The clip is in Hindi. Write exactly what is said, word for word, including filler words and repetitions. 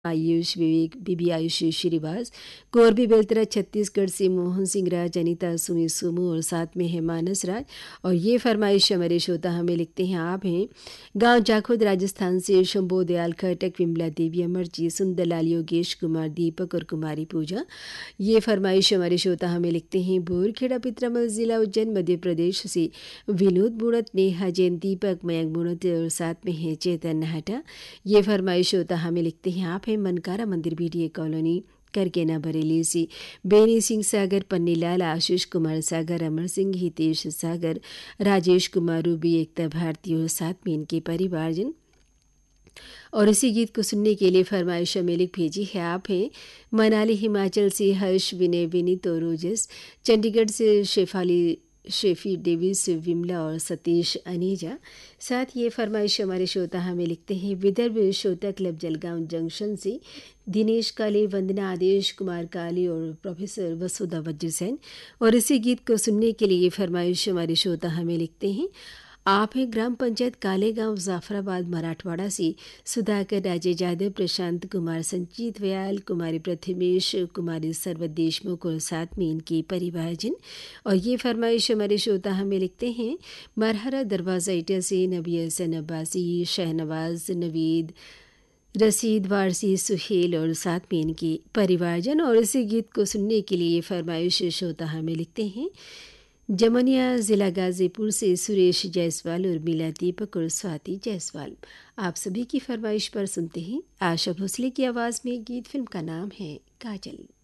आयुष विवेक बीबी आयुष श्रीवास कोरबी बेलतरा छत्तीसगढ़ से मोहन सिंह राज अनिता सुमी सुमू और साथ में है मानस राज। और ये फरमाइश हमारे श्रोता हमें लिखते हैं आप हैं गांव जाखोद राजस्थान से शंभो दयाल खटक विमला देवी अमरजीत सुंदरलाल योगेश कुमार दीपक और कुमारी पूजा। ये फरमाइश हमारे श्रोता हमें लिखते हैं बोरखेड़ा पित्रामल जिला उज्जैन मध्य प्रदेश से विनोद बुणत नेहा जैन दीपक मयंक बुणत और साथ में है चेतन नहटा। ये फरमाइश होता हमें लिखते हैं आप हैं मनकारा मंदिर बीडीए कॉलोनी करके ना बरेली से बेनी सिंह सागर पन्नीलाल आशीष कुमार सागर अमर सिंह हितेश सागर राजेश कुमार रूबी एकता भारती और साथ में इनके परिवारजन। और इसी गीत को सुनने के लिए फरमाइश हमें लिख भेजी है आप हैं मनाली हिमाचल से हर्ष विनय विनीत और रोजस चंडीगढ़ से शेफाली शेफी डेविस विमला और सतीश अनीजा। साथ ये फरमाइश हमारे श्रोता हमें लिखते हैं विदर्भ श्रोता क्लब जलगांव जंक्शन से दिनेश काले वंदना आदेश कुमार काले और प्रोफेसर वसुधा वज्रसेन। और इसी गीत को सुनने के लिए ये फरमाइश हमारे श्रोता हमें लिखते हैं आप हैं ग्राम पंचायत कालेगांव जाफराबाद मराठवाड़ा से सुधाकर राजे यादव प्रशांत कुमार संजीत व्याल कुमारी प्रथमेश कुमारी सर्वत देशमुख और साथ में इनके परिवारजन। और ये फरमाइश हमारे श्रोता हमें लिखते हैं मरहरा दरवाजा इटिया से नबी हसन अब्बासी शहनवाज नवीद रसीद वारसी सुहेल और साथ में इनके परिवारजन। और इसी गीत को सुनने के लिए ये फरमाइश श्रोता हमें लिखते हैं जमनिया जिला गाजीपुर से सुरेश जायसवाल और मीला दीपक और स्वाति जायसवाल। आप सभी की फरमाइश पर सुनते हैं आशा भोसले की आवाज़ में गीत। फिल्म का नाम है काजल।